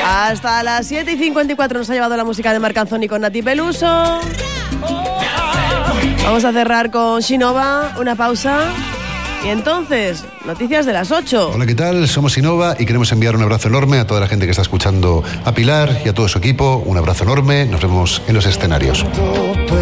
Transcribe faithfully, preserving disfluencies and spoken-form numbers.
Hasta las siete y cincuenta y cuatro nos ha llevado la música de Marc Anthony con Nati Peluso. Vamos a cerrar con Shinova, una pausa. Y entonces, noticias de las ocho. Hola, ¿qué tal? Somos Innova y queremos enviar un abrazo enorme a toda la gente que está escuchando a Pilar y a todo su equipo. Un abrazo enorme. Nos vemos en los escenarios.